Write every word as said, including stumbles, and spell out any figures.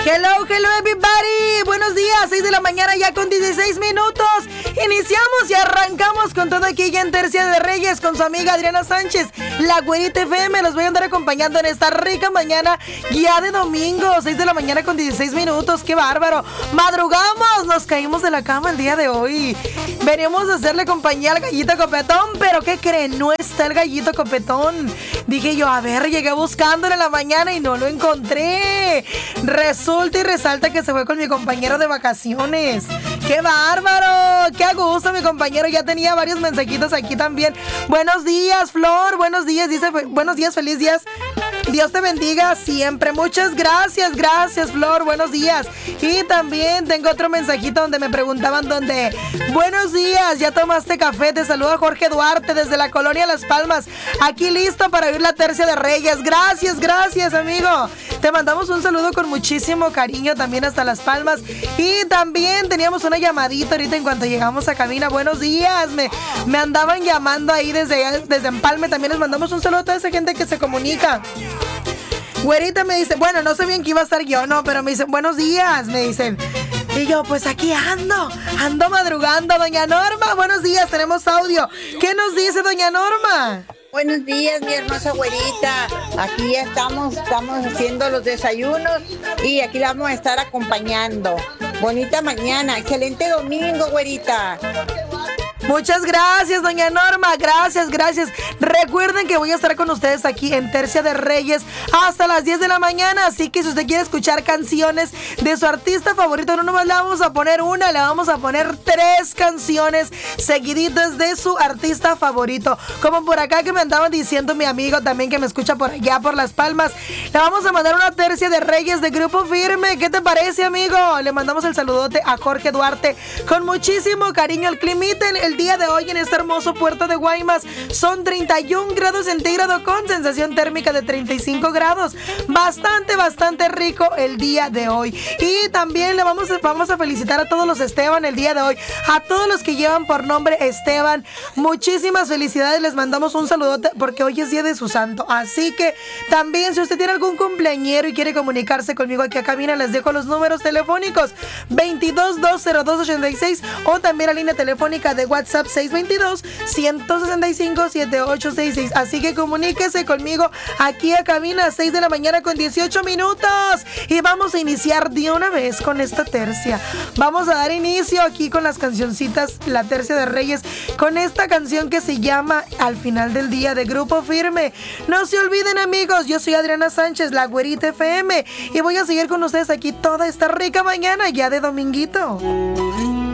Hello, hello everybody. Buenos días, seis de la mañana ya con dieciséis minutos. Iniciamos y arrancamos con todo aquí ya en Tercia de Reyes con su amiga Adriana Sánchez, la Güerita F M. Los voy a andar acompañando en esta rica mañana ya de domingo, seis de la mañana con dieciséis minutos. ¡Qué bárbaro! Madrugamos, nos caímos de la cama el día de hoy. Venimos a hacerle compañía al gallito copetón, pero ¿qué creen? No está el gallito copetón. Dije yo, a ver, llegué buscándolo en la mañana y no lo encontré. Resulta y resalta que se fue con mi compañero de vacaciones. ¡Qué bárbaro! ¡Qué a gusto! Mi compañero ya tenía varios mensajitos aquí también. Buenos días, Flor. Buenos días. Dice, buenos días, feliz días. Dios te bendiga siempre. Muchas gracias, gracias, Flor. Buenos días. Y también tengo otro mensajito donde me preguntaban dónde. Buenos días, ¿ya tomaste café? Te saluda Jorge Duarte desde la colonia Las Palmas. Aquí listo para oír la Tercia de Reyes. Gracias, gracias, amigo. Te mandamos un saludo con muchísimo cariño también hasta Las Palmas. Y también teníamos una llamadita ahorita en cuanto llegamos a cabina. Buenos días. Me, me andaban llamando ahí desde, desde Empalme. También les mandamos un saludo a toda esa gente que se comunica. Güerita me dice, bueno, no sé bien que iba a estar yo, no, pero me dicen, buenos días, me dicen. Y yo, pues aquí ando, ando madrugando. Doña Norma, buenos días, tenemos audio. ¿Qué nos dice doña Norma? Buenos días, mi hermosa güerita. Aquí ya estamos, estamos haciendo los desayunos y aquí la vamos a estar acompañando. Bonita mañana, excelente domingo, güerita. Muchas gracias, doña Norma, gracias, gracias. Recuerden que voy a estar con ustedes aquí en Tercia de Reyes hasta las diez de la mañana, así que si usted quiere escuchar canciones de su artista favorito, no nomás le vamos a poner una, le vamos a poner tres canciones seguiditas de su artista favorito. Como por acá que me andaban diciendo mi amigo también que me escucha por allá, por Las Palmas, le vamos a mandar una Tercia de Reyes de Grupo Firme. ¿Qué te parece, amigo? Le mandamos el saludote a Jorge Duarte con muchísimo cariño. El climita en el día de hoy en este hermoso puerto de Guaymas son treinta y un grados centígrados con sensación térmica de treinta y cinco grados. Bastante, bastante rico el día de hoy. Y también le vamos a, vamos a felicitar a todos los Esteban el día de hoy. A todos los que llevan por nombre Esteban. Muchísimas felicidades. Les mandamos un saludote porque hoy es día de su santo. Así que también si usted tiene algún cumpleañero y quiere comunicarse conmigo aquí a cabina, les dejo los números telefónicos veintidós, dos cero dos, ochenta y seis o también la línea telefónica de WhatsApp seis dos dos, uno seis cinco, siete ocho seis seis. Así que comuníquese conmigo aquí a cabina, seis de la mañana con dieciocho minutos. Y vamos a iniciar de una vez con esta tercia. Vamos a dar inicio aquí con las cancioncitas, la Tercia de Reyes, con esta canción que se llama Al Final del Día de Grupo Firme. No se olviden, amigos, yo soy Adriana Sánchez, la Güerita F M, y voy a seguir con ustedes aquí toda esta rica mañana ya de dominguito.